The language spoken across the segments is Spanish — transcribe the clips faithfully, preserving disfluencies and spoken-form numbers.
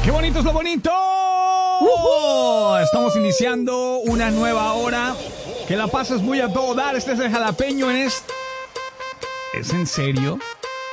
¡Qué bonito es lo bonito! Uh-huh. Estamos iniciando una nueva hora. Que la pases muy a todo dar. Este es el jalapeño en este... ¿Es en serio?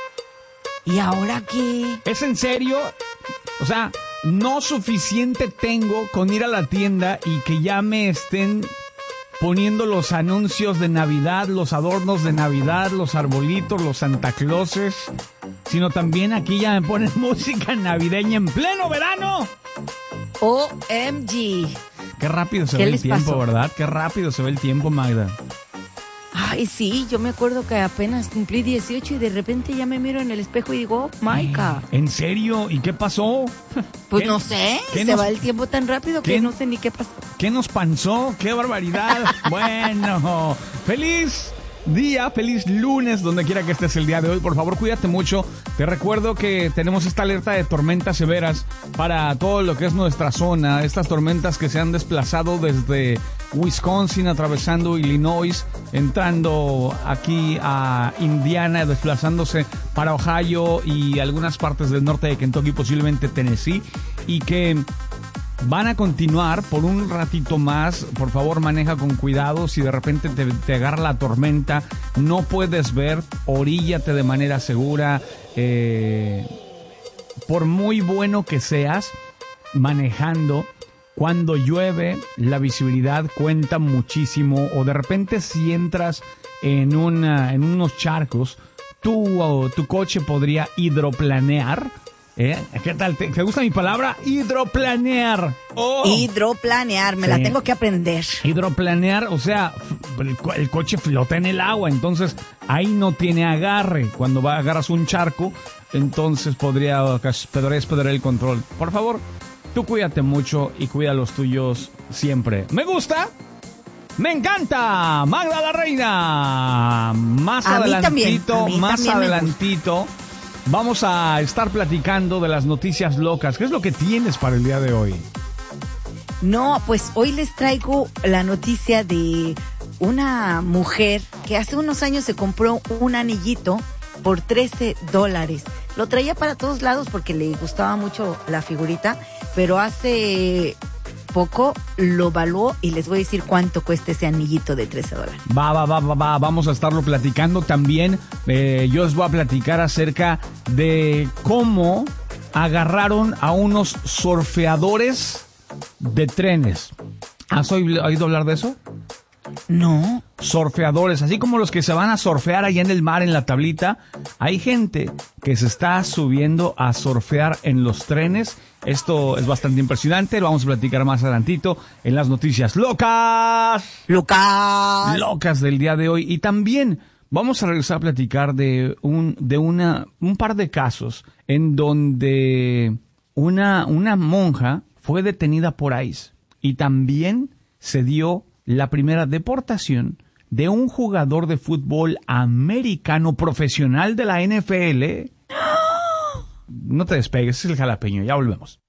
¿Y ahora qué? ¿Es en serio? O sea, no suficiente tengo con ir a la tienda y que ya me estén poniendo los anuncios de Navidad, los adornos de Navidad, los arbolitos, los Santa Clauses, sino también aquí ya me ponen música navideña en pleno verano. O M G. Qué rápido se ve el tiempo, pasó? ¿Verdad? Qué rápido se ve el tiempo, Magda. Ay, sí, yo me acuerdo que apenas cumplí dieciocho y de repente ya me miro en el espejo y digo, oh, my God. ¿En serio? ¿Y qué pasó? Pues ¿Qué, no sé, se nos, va el tiempo tan rápido que no sé ni qué pasó. ¿Qué nos panzó? ¡Qué barbaridad! Bueno, feliz día, feliz lunes, donde quiera que estés el día de hoy. Por favor, cuídate mucho. Te recuerdo que tenemos esta alerta de tormentas severas para todo lo que es nuestra zona. Estas tormentas que se han desplazado desde Wisconsin, atravesando Illinois, entrando aquí a Indiana, desplazándose para Ohio y algunas partes del norte de Kentucky, posiblemente Tennessee, y que van a continuar por un ratito más. Por favor, maneja con cuidado. Si de repente te, te agarra la tormenta, no puedes ver, oríllate de manera segura. Eh, por muy bueno que seas manejando, cuando llueve, la visibilidad cuenta muchísimo. O de repente si entras en, una, en unos charcos, tu, oh, tu coche podría hidroplanear. ¿Eh? ¿Qué tal? ¿Te, ¿Te gusta mi palabra? Hidroplanear. Oh. Hidroplanear, me sí. la tengo que aprender. Hidroplanear, o sea, el, el coche flota en el agua, entonces ahí no tiene agarre. Cuando va, agarras un charco, entonces podría, podrías perder el control. Por favor, tú cuídate mucho y cuida a los tuyos siempre. ¿Me gusta? ¡Me encanta! Magda la Reina. Más a adelantito, mí también, a mí más también adelantito. Vamos a estar platicando de las noticias locas. ¿Qué es lo que tienes para el día de hoy? No, pues hoy les traigo la noticia de una mujer que hace unos años se compró un anillito por trece dólares. Lo traía para todos lados porque le gustaba mucho la figurita, pero hace poco lo valuó y les voy a decir cuánto cuesta ese anillito de trece dólares. Va, va, va, va, va, vamos a estarlo platicando también. Eh, yo les voy a platicar acerca de cómo agarraron a unos surfeadores de trenes. ¿Has oído, oído hablar de eso? No. Surfeadores, así como los que se van a surfear allá en el mar en la tablita. Hay gente que se está subiendo a surfear en los trenes. Esto es bastante impresionante. Lo vamos a platicar más adelantito en las noticias locas. Locas. Locas del día de hoy. Y también vamos a regresar a platicar de un, de una, un par de casos en donde una, una monja fue detenida por ICE y también se dio la primera deportación de un jugador de fútbol americano profesional de la N F L. No te despegues, es el jalapeño, ya volvemos.